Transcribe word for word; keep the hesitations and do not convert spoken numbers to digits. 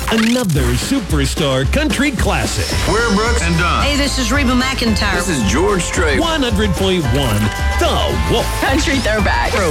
Another superstar country classic. We're Brooks and Dunn. Hey, this is Reba McEntire. This is George Strait. one hundred point one The Wolf. Country Throwback.